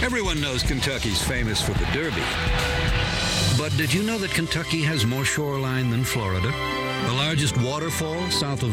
Everyone knows Kentucky's famous for the Derby. But did you know that Kentucky has more shoreline than Florida? The largest waterfall south of